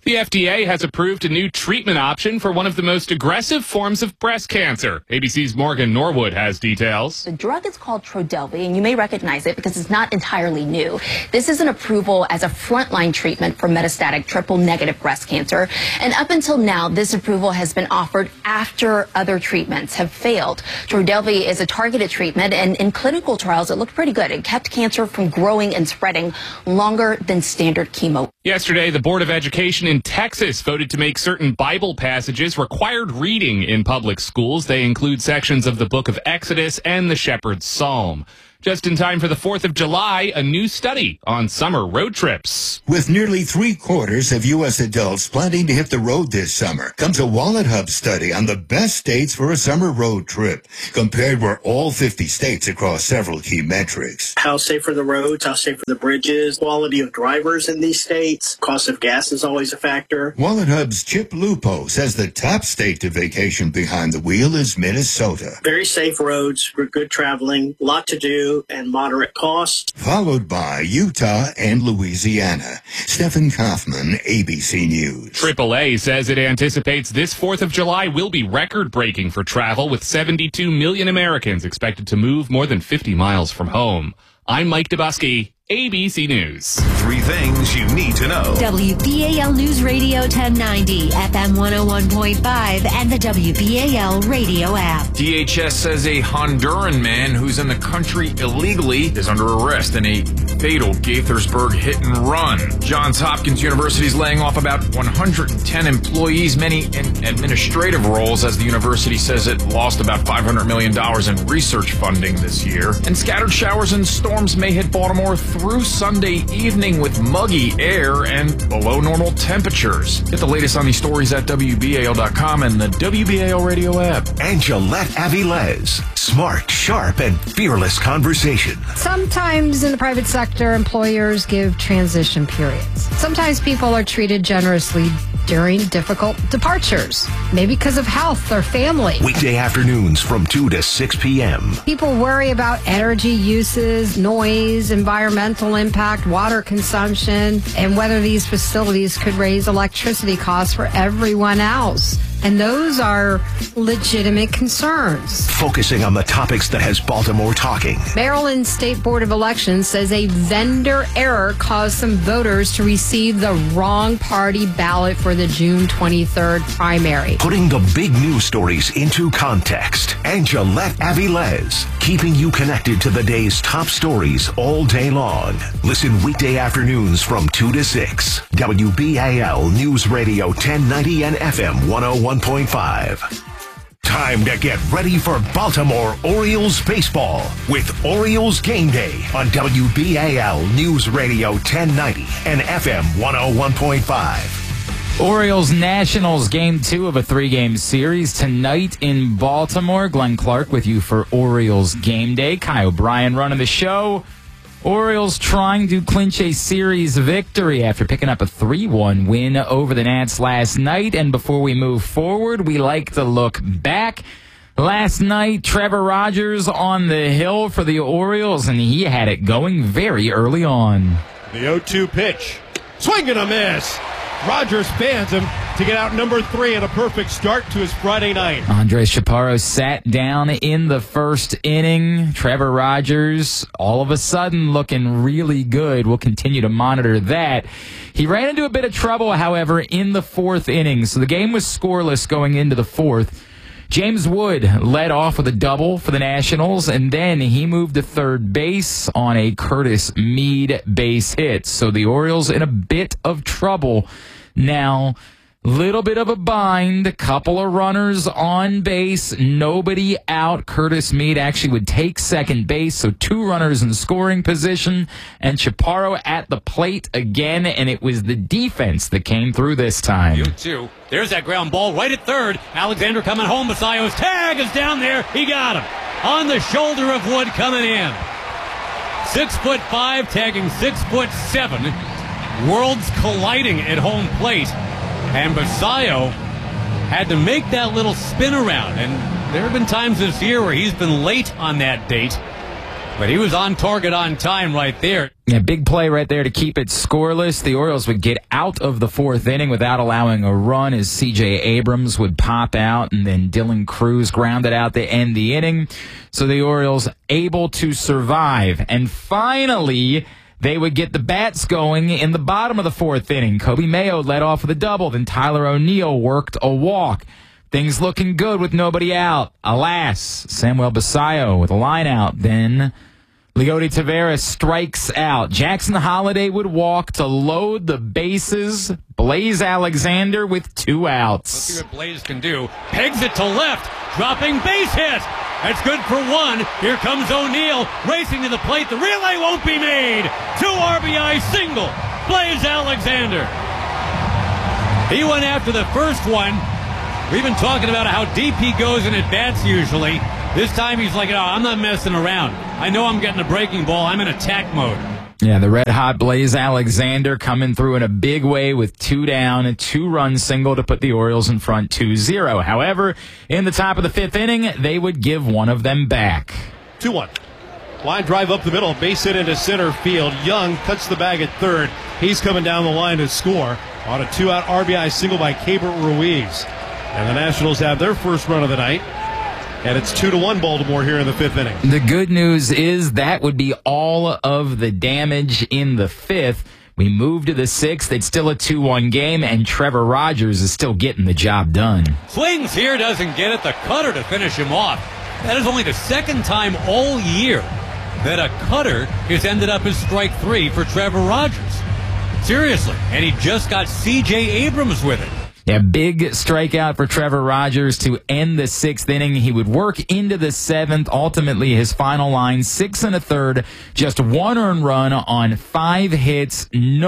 The F D A has approved a new treatment option for one of the most aggressive forms of breast cancer. A B C's Morgan Norwood has details. The drug is called Trodelvy, and you may recognize it because it's not entirely new. This is an approval as a frontline treatment for metastatic triple-negative breast cancer. And up until now, this approval has been offered after other treatments have failed. Trodelvy is a targeted treatment, and in clinical trials, it looked pretty good. It kept cancer from growing and spreading longer than standard chemo. Yesterday, the Board of Education in Texas voted to make certain Bible passages required reading in public schools. They include sections of the book of Exodus and the Shepherd's Psalm. Just in time for the fourth of July, a new study on summer road trips. With nearly three quarters of U S adults planning to hit the road this summer, comes a Wallet Hub study on the best states for a summer road trip, compared with all fifty states across several key metrics. How safe are the roads? How safe are the bridges? Quality of drivers in these states? Cost of gas is always a factor. Wallet Hub's Chip Lupo says the top state to vacation behind the wheel is Minnesota. Very safe roads for good traveling, a lot to do, and moderate costs. Followed by Utah and Louisiana. Stephen Kaufman, A B C News. triple A says it anticipates this fourth of July will be record-breaking for travel, with seventy-two million Americans expected to move more than fifty miles from home. I'm Mike Dubusky, A B C News. Three things you need to know. W B A L News Radio ten ninety, F M one oh one point five, and the W B A L radio app. D H S says a Honduran man who's in the country illegally is under arrest in a fatal Gaithersburg hit and run. Johns Hopkins University is laying off about one hundred ten employees, many in administrative roles, as the university says it lost about five hundred million dollars in research funding this year. And scattered showers and storms may hit Baltimore through Sunday evening with muggy air and below normal temperatures. Get the latest on these stories at W B A L dot com and the W B A L radio app. Angelette Avilés. Smart, sharp, and fearless conversation. Sometimes in the private sector, employers give transition periods. Sometimes people are treated generously during difficult departures, maybe because of health or family. Weekday afternoons from two to six p.m. People worry about energy uses, noise, environmental impact, water consumption, and whether these facilities could raise electricity costs for everyone else. And those are legitimate concerns. Focusing on the topics that has Baltimore talking. Maryland State Board of Elections says a vendor error caused some voters to receive the wrong party ballot for the June twenty-third primary. Putting the big news stories into context. Angelette Avilés, keeping you connected to the day's top stories all day long. Listen weekday afternoons from two to six. W B A L News Radio ten ninety and F M one oh one point five. Time to get ready for Baltimore Orioles baseball with Orioles Game Day on W B A L News Radio ten ninety and F M one oh one point five. Orioles Nationals game two of a three-game series tonight in Baltimore. Glenn Clark with you for Orioles Game Day. Kai O'Brien running the show. Orioles trying to clinch a series victory after picking up a three one win over the Nats last night. And before we move forward, we like to look back. Last night, Trevor Rogers on the hill for the Orioles, and he had it going very early on. The oh two pitch. Swing and a miss. Rogers fans him to get out number three and a perfect start to his Friday night. Andres Chaparro sat down in the first inning. Trevor Rogers, all of a sudden, looking really good. We'll continue to monitor that. He ran into a bit of trouble, however, in the fourth inning. So the game was scoreless going into the fourth. James Wood led off with a double for the Nationals, and then he moved to third base on a Curtis Mead base hit. So the Orioles in a bit of trouble now. Little bit of a bind, a couple of runners on base, nobody out. Curtis Mead actually would take second base, so two runners in scoring position, and Chaparro at the plate again, and it was the defense that came through this time. You too. There's that ground ball right at third. Alexander coming home. Basayo's tag is down there. He got him. On the shoulder of Wood coming in. Six foot five, tagging six foot seven. Worlds colliding at home plate. And Basayo had to make that little spin around. And there have been times this year where he's been late on that date. But he was on target on time right there. Yeah, big play right there to keep it scoreless. The Orioles would get out of the fourth inning without allowing a run as C J Abrams would pop out, and then Dylan Cruz grounded out to end the inning. So the Orioles able to survive. And finally, they would get the bats going in the bottom of the fourth inning. Kobe Mayo led off with a double. Then Tyler O'Neill worked a walk. Things looking good with nobody out. Alas, Samuel Basayo with a line out. Then Leody Taveras strikes out. Jackson Holliday would walk to load the bases. Blaze Alexander with two outs. Let's see what Blaze can do. Pegs it to left. Dropping base hit. That's good for one. Here comes O'Neill racing to the plate. The relay won't be made. Two R B I single. Blaze Alexander. He went after the first one. We've been talking about how deep he goes in at-bats usually. This time he's like, oh, I'm not messing around. I know I'm getting a breaking ball. I'm in attack mode. Yeah, the red-hot Blaze Alexander coming through in a big way with two down, a two-run single to put the Orioles in front two zero. However, in the top of the fifth inning, they would give one of them back. two one. Line drive up the middle, base hit into center field. Young cuts the bag at third. He's coming down the line to score on a two-out R B I single by Keibert Ruiz. And the Nationals have their first run of the night. And it's two to one Baltimore here in the fifth inning. The good news is that would be all of the damage in the fifth. We move to the sixth. It's still a two one game, and Trevor Rogers is still getting the job done. Swings here, doesn't get it. The cutter to finish him off. That is only the second time all year that a cutter has ended up as strike three for Trevor Rogers. Seriously. And he just got C J Abrams with it. Yeah, big strikeout for Trevor Rogers to end the sixth inning. He would work into the seventh. Ultimately, his final line, six and a third, just one earned run on five hits,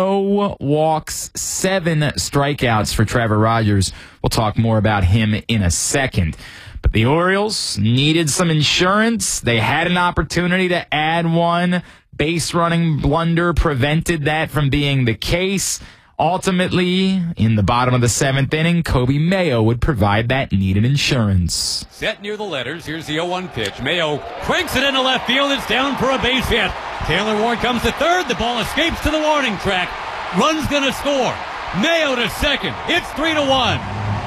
no walks, seven strikeouts for Trevor Rogers. We'll talk more about him in a second. But the Orioles needed some insurance. They had an opportunity to add one. Base running blunder prevented that from being the case. Ultimately, in the bottom of the seventh inning, Kobe Mayo would provide that needed insurance. Set near the letters. Here's the oh one pitch. Mayo cranks it into left field. It's down for a base hit. Taylor Ward comes to third. The ball escapes to the warning track. Run's going to score. Mayo to second. It's three to one.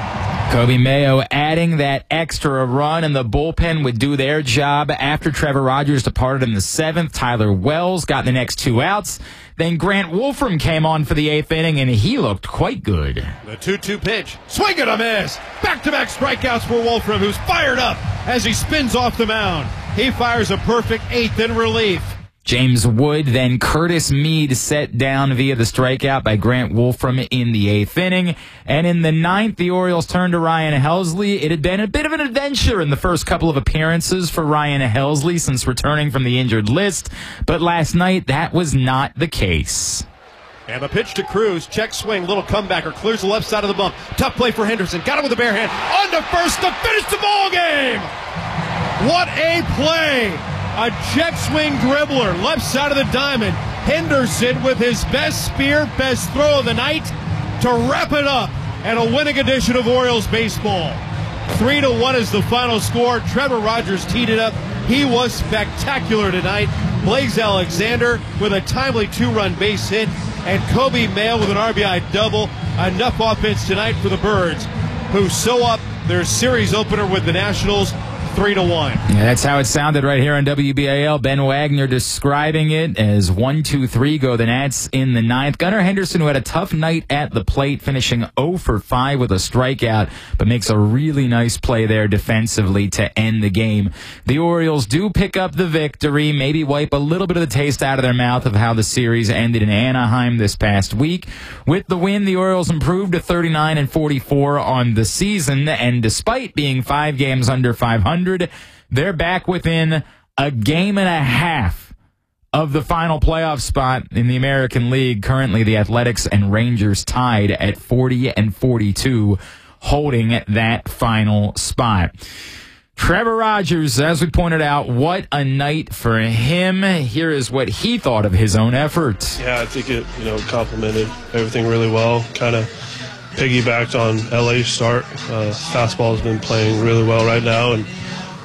Kobe Mayo adding that extra run, and the bullpen would do their job. After Trevor Rogers departed in the seventh, Tyler Wells got the next two outs. Then Grant Wolfram came on for the eighth inning, and he looked quite good. The two two pitch. Swing and a miss. Back-to-back strikeouts for Wolfram, who's fired up as he spins off the mound. He fires a perfect eighth in relief. James Wood, then Curtis Mead set down via the strikeout by Grant Wolfram in the eighth inning. And in the ninth, the Orioles turned to Ryan Helsley. It had been a bit of an adventure in the first couple of appearances for Ryan Helsley since returning from the injured list. But last night, that was not the case. And the pitch to Cruz. Check swing. Little comebacker. Clears the left side of the bump. Tough play for Henderson. Got it with a bare hand. On to first to finish the ball game. What a play. A check swing dribbler, left side of the diamond. Henderson with his best spear, best throw of the night to wrap it up. And a winning edition of Orioles baseball. Three to one is the final score. Trevor Rogers teed it up. He was spectacular tonight. Blaze Alexander with a timely two-run base hit. And Kobe Mayo with an R B I double. Enough offense tonight for the Birds, who sew up their series opener with the Nationals. Three to one. Yeah, that's how it sounded right here on W B A L. Ben Wagner describing it as one, two, three go the Nats in the ninth. Gunnar Henderson, who had a tough night at the plate, finishing oh for five with a strikeout, but makes a really nice play there defensively to end the game. The Orioles do pick up the victory, maybe wipe a little bit of the taste out of their mouth of how the series ended in Anaheim this past week. With the win, the Orioles improved to thirty-nine and forty-four on the season, and despite being five games under five hundred, they're back within a game and a half of the final playoff spot in the American League. Currently, the Athletics and Rangers tied at forty and forty-two, holding that final spot. Trevor Rogers, as we pointed out, what a night for him. Here is what he thought of his own effort. Yeah, I think it, you know, complemented everything really well. Kind of piggybacked on L A's start. Uh, fastball has been playing really well right now, and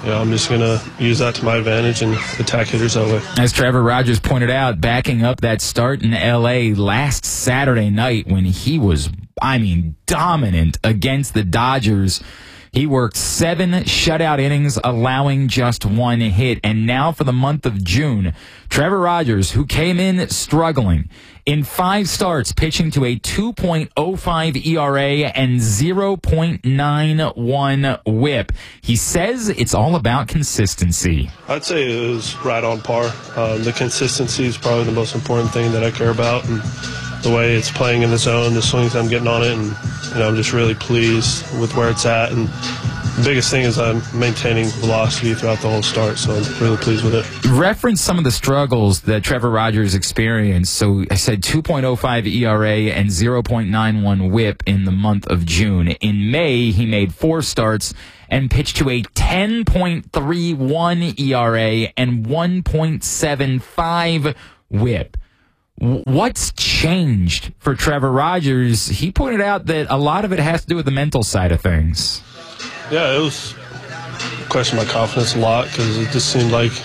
you know, I'm just going to use that to my advantage and attack hitters that way. As Trevor Rogers pointed out, backing up that start in L A last Saturday night when he was, I mean, dominant against the Dodgers. He worked seven shutout innings, allowing just one hit. And now for the month of June, Trevor Rogers, who came in struggling, in five starts, pitching to a two point oh five E R A and zero point nine one whip. He says it's all about consistency. I'd say it was right on par. Um, the consistency is probably the most important thing that I care about, and the way it's playing in the zone, the swings I'm getting on it, and you know, I'm just really pleased with where it's at. And the biggest thing is I'm maintaining velocity throughout the whole start, so I'm really pleased with it. Reference some of the struggles that Trevor Rogers experienced. So I said two point oh five E R A and zero point nine one whip in the month of June. In May, he made four starts and pitched to a ten point three one E R A and one point seven five whip. What's changed for Trevor Rogers? He pointed out that a lot of it has to do with the mental side of things. Yeah, it was question my confidence a lot because it just seemed like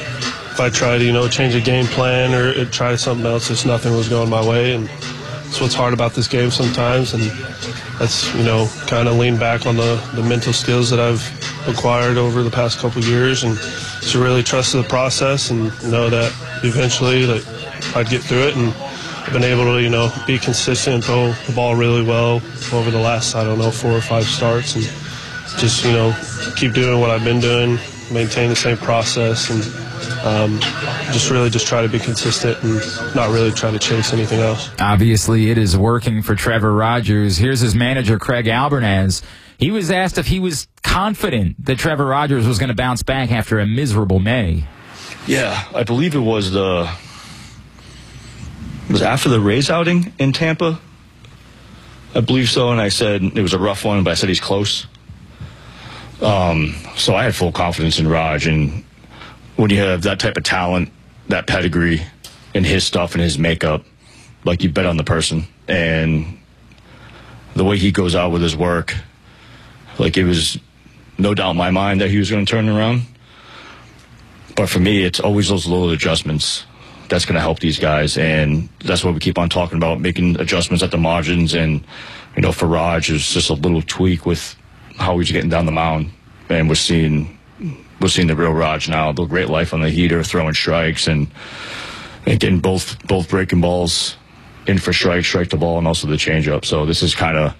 if I tried to, you know, change a game plan or try something else, just nothing was going my way. And that's what's hard about this game sometimes. And that's, you know, kind of lean back on the, the mental skills that I've acquired over the past couple of years and to really trust the process and know that eventually that I'd get through it. And I've been able to, you know, be consistent, throw the ball really well over the last, I don't know, four or five starts, and just, you know, keep doing what I've been doing, maintain the same process, and um, just really just try to be consistent and not really try to chase anything else. Obviously, it is working for Trevor Rogers. Here's his manager, Craig Albernaz. He was asked if he was confident that Trevor Rogers was going to bounce back after a miserable May. Yeah, I believe it was the it was after the Rays outing in Tampa. I believe so, and I said it was a rough one, but I said he's close. Um, so I had full confidence in Raj, and when you have that type of talent, that pedigree, and his stuff and his makeup, like, you bet on the person. And the way he goes out with his work, like, it was no doubt in my mind that he was going to turn around. But for me, it's always those little adjustments that's going to help these guys, and that's what we keep on talking about, making adjustments at the margins. And, you know, for Raj, it's just a little tweak with how he's getting down the mound, and we're seeing we're seeing the real Raj now. The great life on the heater, throwing strikes, and, and getting both both breaking balls in for strike, strike the ball, and also the changeup. So this is kind of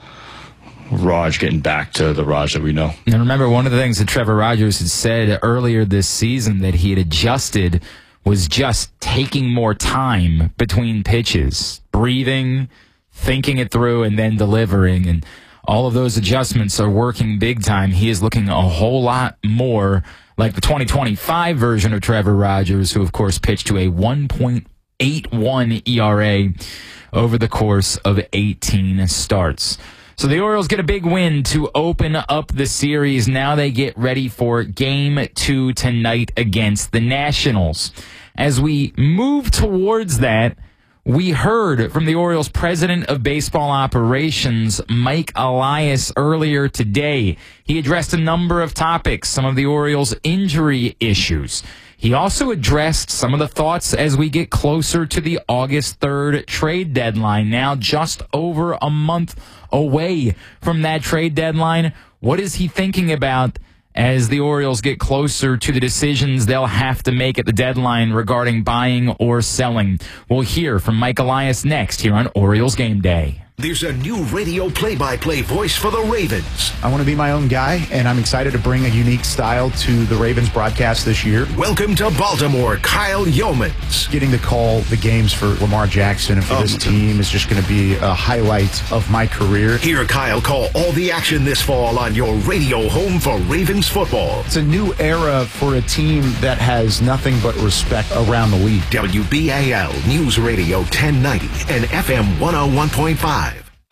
Raj getting back to the Raj that we know. And remember, one of the things that Trevor Rogers had said earlier this season that he had adjusted was just taking more time between pitches, breathing, thinking it through, and then delivering. And all of those adjustments are working big time. He is looking a whole lot more like the twenty twenty-five version of Trevor Rogers, who, of course, pitched to a one point eight one E R A over the course of eighteen starts. So the Orioles get a big win to open up the series. Now they get ready for game two tonight against the Nationals. As we move towards that, we heard from the Orioles president of baseball operations, Mike Elias, earlier today. He addressed a number of topics, some of the Orioles' injury issues. He also addressed some of the thoughts as we get closer to the August third trade deadline. Now just over a month away from that trade deadline. What is he thinking about as the Orioles get closer to the decisions they'll have to make at the deadline regarding buying or selling? We'll hear from Mike Elias next here on Orioles Game Day. There's a new radio play-by-play voice for the Ravens. I want to be my own guy, and I'm excited to bring a unique style to the Ravens broadcast this year. Welcome to Baltimore, Kyle Yeomans. Getting to call the games for Lamar Jackson and for um, this team is just going to be a highlight of my career. Hear Kyle call all the action this fall on your radio home for Ravens football. It's a new era for a team that has nothing but respect around the league. W B A L News Radio ten ninety and F M one oh one point five.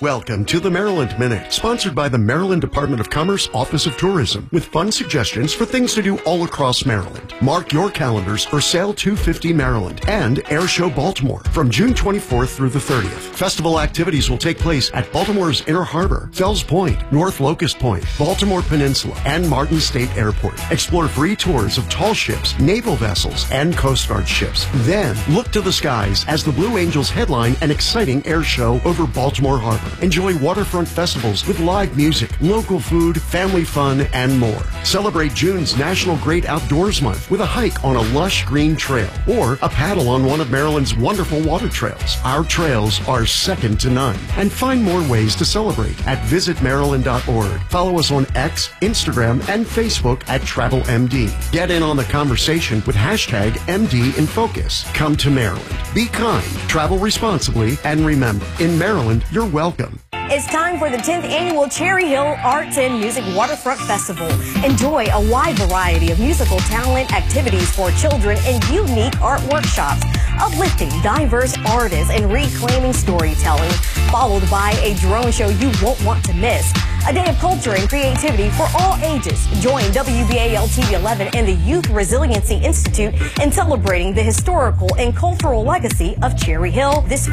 Welcome to the Maryland Minute, sponsored by the Maryland Department of Commerce Office of Tourism, with fun suggestions for things to do all across Maryland. Mark your calendars for Sail two fifty Maryland and Air Show Baltimore from June twenty-fourth through the thirtieth. Festival activities will take place at Baltimore's Inner Harbor, Fells Point, North Locust Point, Baltimore Peninsula, and Martin State Airport. Explore free tours of tall ships, naval vessels, and Coast Guard ships. Then look to the skies as the Blue Angels headline an exciting air show over Baltimore Harbor. Enjoy waterfront festivals with live music, local food, family fun, and more. Celebrate June's National Great Outdoors Month with a hike on a lush green trail or a paddle on one of Maryland's wonderful water trails. Our trails are second to none. And find more ways to celebrate at visit maryland dot org. Follow us on X, Instagram, and Facebook at Travel M D. Get in on the conversation with hashtag M D in Focus. Come to Maryland. Be kind, travel responsibly, and remember, in Maryland, you're welcome. It's time for the tenth Annual Cherry Hill Arts and Music Waterfront Festival. Enjoy a wide variety of musical talent, activities for children, and unique art workshops, uplifting diverse artists and reclaiming storytelling, followed by a drone show you won't want to miss. A day of culture and creativity for all ages. Join W B A L T V eleven and the Youth Resiliency Institute in celebrating the historical and cultural legacy of Cherry Hill this